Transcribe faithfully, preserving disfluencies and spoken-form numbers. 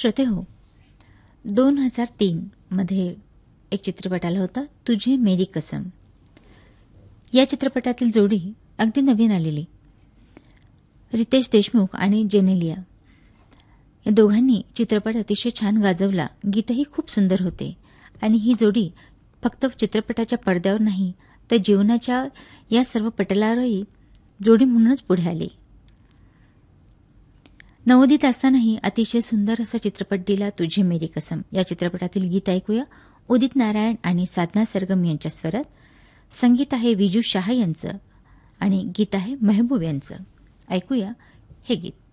श्रोते हो, दोन हजार तीन मध्ये एक चित्रपट आला होता, तुझे मेरी कसम. या चित्रपटातील जोडी अगदी नवीन आलेली, रितेश देशमुख आणि जेनेलिया. या दोघांनी चित्रपट अतिशय छान गाजवला, गीतही खूप सुंदर होते आणि ही जोडी फक्त चित्रपटाच्या पडद्यावर नाही तर जीवनाच्या या सर्व पटलावरही जोडी म्हणूनच पुढे आली. नवोदित असतानाही अतिशय सुंदर असा चित्रपट दिला तुझे मेरी कसम. या चित्रपटातील गीत ऐकूया उदित नारायण आणि साधना सरगम यांच्या स्वरात. संगीत आहे विजू शाह यांचं आणि गीत आहे मेहबूब यांचं. ऐकूया हे गीत.